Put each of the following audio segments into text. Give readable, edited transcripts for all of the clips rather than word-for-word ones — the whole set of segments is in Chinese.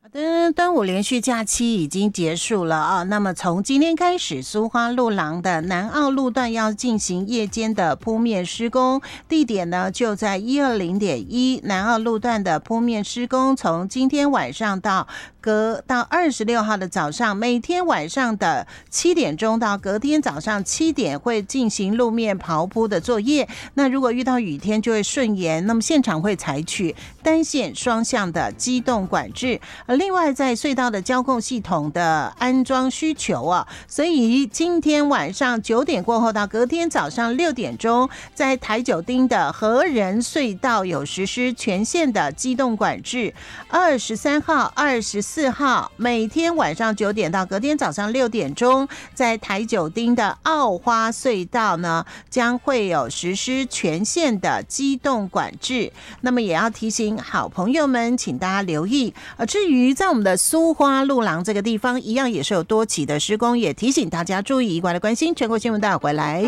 端午连续假期已经结束了啊，那么从今天开始，苏花路廊的南澳路段要进行夜间的铺面施工，地点呢就在120.1南澳路段的铺面施工，从今天晚上到26号的早上，每天晚上的7点钟到隔天早上7点会进行路面刨铺的作业。那如果遇到雨天就会顺延，那么现场会采取单线双向的机动管制。另外在隧道的交控系统的安装需求啊，所以今天晚上9点过后到隔天早上6点钟，在台九丁的和仁隧道有实施全线的机动管制。23号、24号每天晚上9点到隔天早上6点钟，在台九丁的澳花隧道呢，将会有实施全线的机动管制。那么也要提醒好朋友们，请大家留意。至于在我们的苏花路廊这个地方，一样也是有多起的施工，也提醒大家注意，一块的关心全国新闻，待会回来。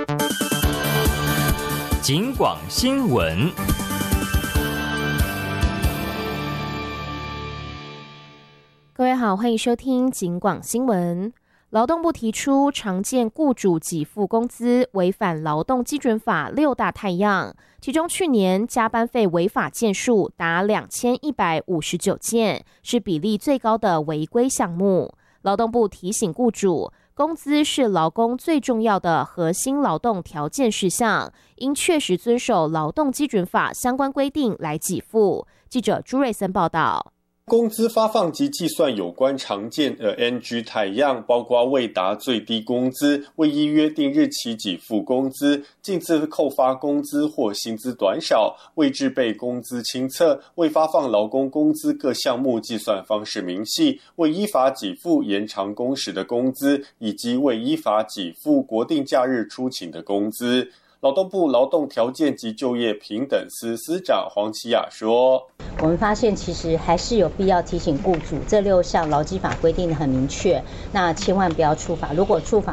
警广新闻。 各位好，欢迎收听警广新闻。劳动部提出常见雇主给付工资违反劳动基准法6大态样，其中去年加班费违法件数达2159件，是比例最高的违规项目。劳动部提醒雇主，工资是劳工最重要的核心劳动条件事项，应确实遵守劳动基准法相关规定来给付。记者朱瑞森报道。 工资发放及计算有关常见的 NG 态样，包括未达最低工资、未依约定日期给付工资、近次扣发工资或薪资短少、未制备工资清册、未发放劳工工资各项目计算方式明细、未依法给付延长工时的工资，以及未依法给付国定假日出勤的工资。劳动部劳动条件及就业平等司司长黄启雅说， 我们发现其实还是有必要提醒雇主，这6项劳基法规定的很明确，那千万不要触法，如果触法